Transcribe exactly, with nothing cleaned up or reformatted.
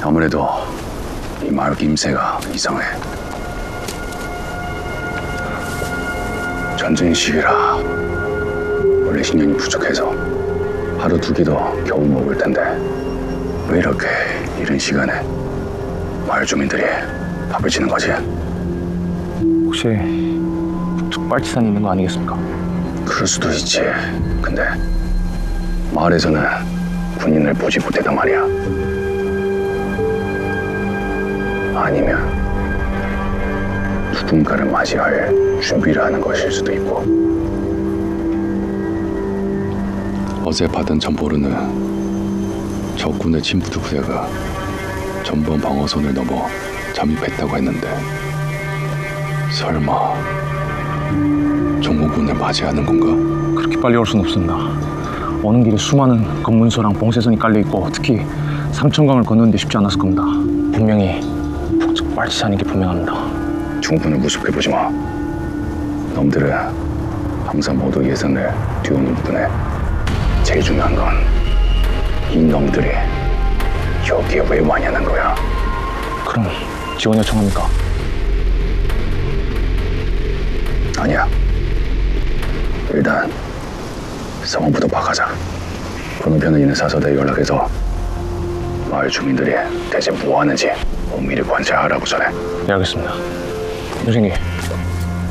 아무래도 이 마을 김새가 이상해. 전쟁 시기라 원래 식량이 부족해서 하루 두 끼도 겨우 먹을 텐데 왜 이렇게 이른 시간에 마을 주민들이 밥을 치는 거지? 혹시 북측 빨치산 있는 거 아니겠습니까? 그럴 수도 있지. 근데 마을에서는 군인을 보지 못했단 말이야. 아니면 누군가를 맞이할 준비를 하는 것일 수도 있고. 어제 받은 정보로는 적군의 침투 부대가 전번 방어선을 넘어 잠입했다고 했는데 설마 정오군을 맞이하는 건가? 그렇게 빨리 올 순 없습니다. 오는 길에 수많은 검문소랑 봉쇄선이 깔려있고 특히 삼천강을 건너는 데 쉽지 않았을 겁니다. 분명히 북측 빨치산인 게 분명합니다. 중군을 무섭게 보지 마. 놈들은 항상 모두 예상을 뒤엎는 뿐에 제일 중요한 건 이 놈들이 여기에 왜 왔냐는 거야. 그럼 지원 요청합니까? 아니야. 일단 상황부터 파악하자. 건너편에 있는 사서대에 연락해서 마을 주민들이 대체 뭐 하는지 엄밀히 관찰하라고 전해. 네, 알겠습니다. 선생님,